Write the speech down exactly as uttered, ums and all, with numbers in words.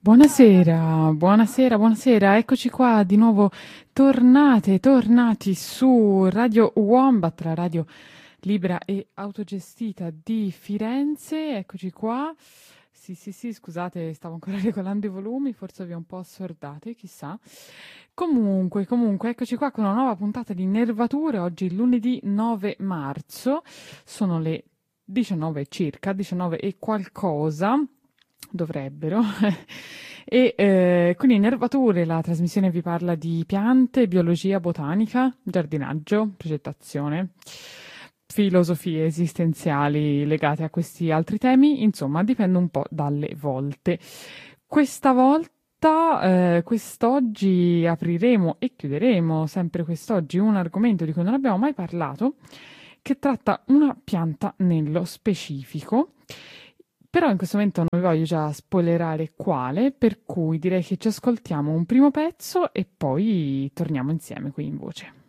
Buonasera, buonasera, buonasera, eccoci qua di nuovo, tornate, tornati su Radio Wombat, la radio libera e autogestita di Firenze, eccoci qua. Sì, sì, sì, scusate, stavo ancora regolando i volumi, forse vi ho un po' assordati, chissà. Comunque, comunque, eccoci qua con una nuova puntata di Nervature, oggi lunedì nove marzo, sono le diciannove circa, diciannove e qualcosa, dovrebbero. E eh, quindi Nervature, la trasmissione vi parla di piante, biologia, botanica, giardinaggio, progettazione, filosofie esistenziali legate a questi altri temi, insomma, dipende un po' dalle volte. Questa volta, eh, quest'oggi apriremo e chiuderemo sempre quest'oggi un argomento di cui non abbiamo mai parlato, che tratta una pianta nello specifico. Però in questo momento non vi voglio già spoilerare quale, per cui direi che ci ascoltiamo un primo pezzo e poi torniamo insieme qui in voce.